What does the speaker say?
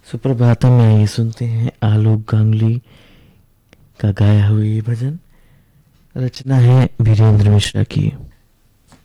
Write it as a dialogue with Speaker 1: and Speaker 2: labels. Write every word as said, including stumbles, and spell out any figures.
Speaker 1: सुप्रभातम में आइए सुनते हैं आलोक गांगुली का गाया हुआ ये भजन। रचना है वीरेंद्र मिश्रा की।